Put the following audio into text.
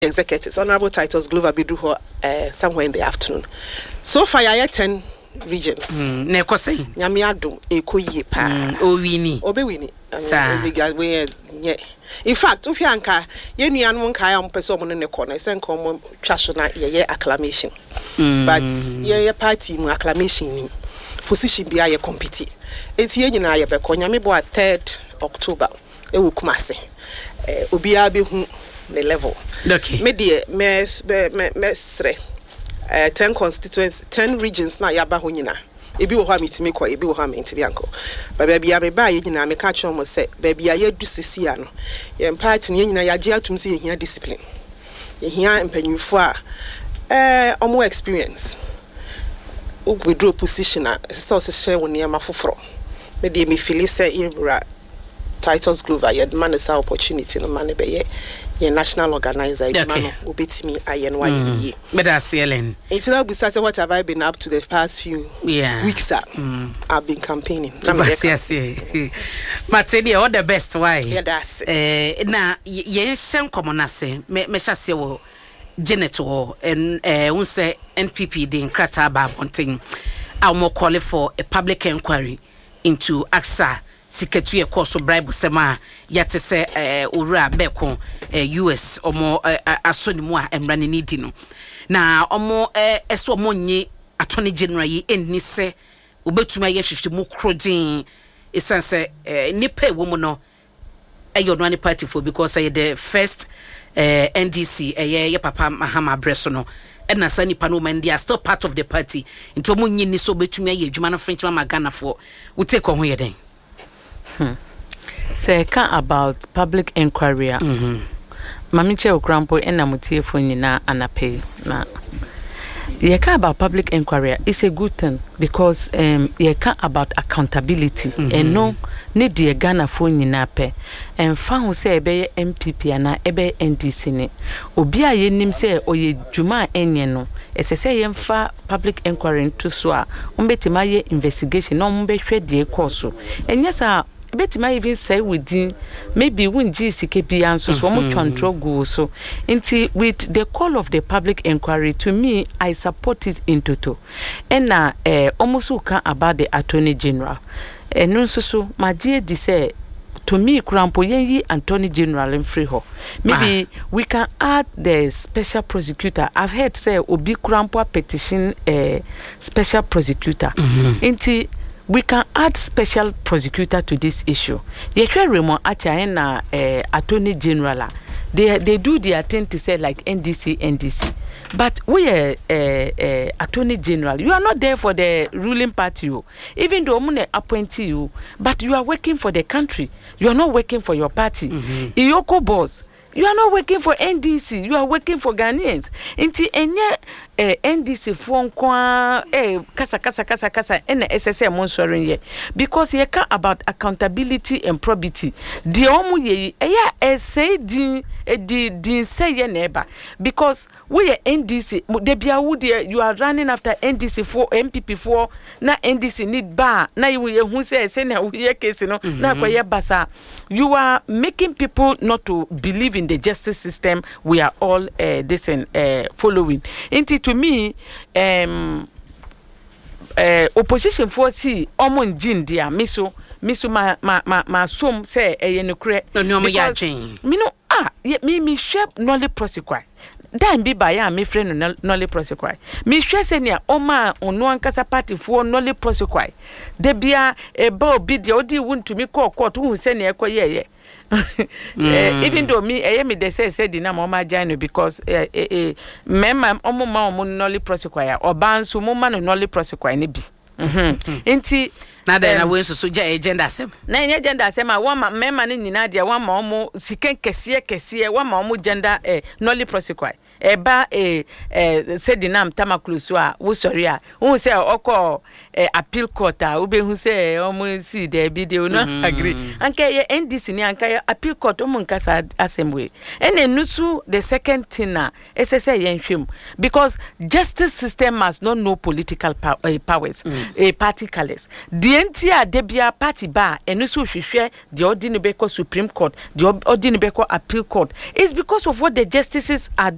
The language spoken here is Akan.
executives, Honorable Titus Glover Bidu, somewhere in the afternoon. So far, I had 10 regions. Nekosei. Nyamiado, Ekoye pa. Owini. Obewini. In fact, if you anka, you need one kaya person in the corner, send common trashona ye acclamation. But ye party acclamation position be a compete. It's ye na ye bekonya me bo 3rd October. E will kumase. Obia be the level. Okay. Me de me 10 constituents, 10 regions na yaba ho nyina. Ebi wo ha mitimi kwa ebi wo ha mentibi anko. Ba bia me ba ye nyina me ka cho mo se ba bia ye du sisi ano. Ye party ne nyina ya je atum se ye hia discipline. Ye hia empanyufo a omo experience. O withdraw position a so share woni ama foforo. Me de me feel say Ibra Titus Glover ye demand this opportunity no man be ye national organizer man obetimi ayenwa. But that's Ellen. It's not besides what have I been up to the past few weeks. I've been campaigning. Yes. Matenia, all the best. Why? Yeah, that's now, yes, common say, me shall say, Janet or and say NPP, the Krata Babonting. I'll more call for a public inquiry into AXA. Secretary course of bribe sema yate se ura beko US omo asoni mo emrani nidi no na omo eso mo nye attorney general yi enni se obetuma ye hwehwe mu krodin esanse nipa wo mu no eyo no ani party for because the first NDC ye papa Mahama Breso no na sa nipa no man they are still part of the party into mo nyi ni so betuma ye adwuma no French ma Ghana for we take on here then. Say about public inquiry. Mamiche Okrampo ena mutiefo nyina anape na. Ye about public inquiry is a good thing because ye about accountability and no need the Ghana for nyina pe and found say ebe MPP ana ebe NDC ne obi a ye nim say oye dwuma enye no say yemfa public inquiry to so a umbetima ye investigation no umbehwe de course enye sa betima even say within maybe when GCKP answers so much control go so into with the call of the public inquiry to me I support it in total and na almost about the Attorney General and no so my GD say to me Krampo Yenyi Attorney General in free ho maybe we can add the special prosecutor. I've heard say Obi Krampo petition special prosecutor into we can add special prosecutor to this issue. The Remo Acha na Attorney General they do their thing to say like NDC. But we are Attorney General. You are not there for the ruling party. Even though I'm appointing you, but you are working for the country. You are not working for your party. Iyoko boss. You are not working for NDC. You are working for Ghanaians. Inti enye NDC for kwa kasa ene SSM monsorin ye because ye can about accountability and probity. Di omu ye say din say ye neighbor because we are NDC. Debia would you are running after NDC for MPP for na NDC need bar na you who say na we case no na kwa ye basa. You are making people not to believe in the justice system we are all following. To me, opposition for see omon jin dia miso ma som say yenukre no mo ya twen me no me shep nolly prosecute dan bi ba ya me friend no nolly prosecute me hwe se ne oma ono ankasa party for nolly prosecute de bia ba obi de odi wuntumi court hu se ne ekoye even though me they say the name of Jano because memma omo nolly prosecute or bansu mo man nolly prosecute ni bi enti na da na we so agenda asem na agenda asem a one memma ni nyina dia one ma omo siken kese one ma omo gender nolly prosecute eba say the name tamaklusu a wo sorry a who say okọ appeal court a ube hu say omo see there be they no agree anka ye NDC ni anka appeal court omo nkasa assembly ene nusu the second thing na say yenhwem because justice system must not know political powers party colors the entire debia party bar enusu hwehwe the ordinary beko supreme court the ordinary beko appeal court is because of what the justices are